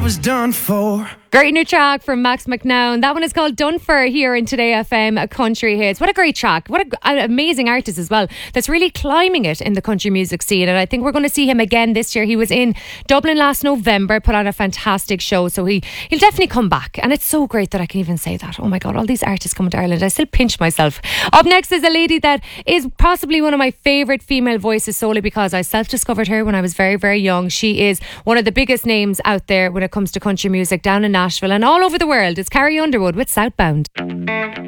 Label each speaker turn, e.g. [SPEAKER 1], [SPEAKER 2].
[SPEAKER 1] was done for.
[SPEAKER 2] Great new track from Max McNown. That one is called Done For here in Today FM Country Hits. What a great track. What an amazing artist as well that's really climbing it in the country music scene. And I think we're going to see him again this year. He was in Dublin last November, put on a fantastic show. So he'll definitely come back. And it's so great that I can even say that. Oh my God, all these artists coming to Ireland. I still pinch myself. Up next is a lady that is possibly one of my favourite female voices solely because I self-discovered her when I was very, very young. She is one of the biggest names out there when it comes to country music down in Nashville and all over the world. It's Carrie Underwood with Southbound.